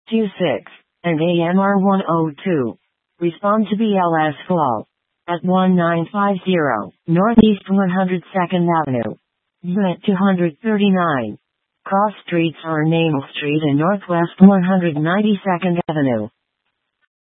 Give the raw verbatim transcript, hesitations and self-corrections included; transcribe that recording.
two six, and A M R one oh two. Respond to B L S call at one nine five zero, Northeast one hundred second Avenue, Unit two thirty-nine. Cross streets are Namel Street and Northwest one hundred ninety-second Avenue.